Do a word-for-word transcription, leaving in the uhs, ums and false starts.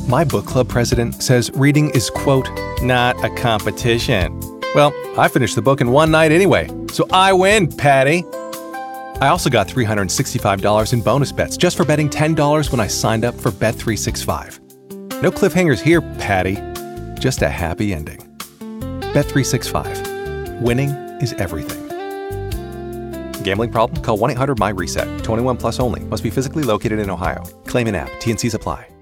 My book club president says reading is, quote, not a competition. Well, I finished the book in one night anyway, so I win, Patty. I also got three hundred sixty-five dollars in bonus bets just for betting ten dollars when I signed up for Bet three sixty-five. No cliffhangers here, Patty. Just a happy ending. Bet three sixty-five. Winning is everything. Gambling problem? Call one eight hundred my reset. twenty-one plus only. Must be physically located in Ohio. Claim in app. T and Cs apply.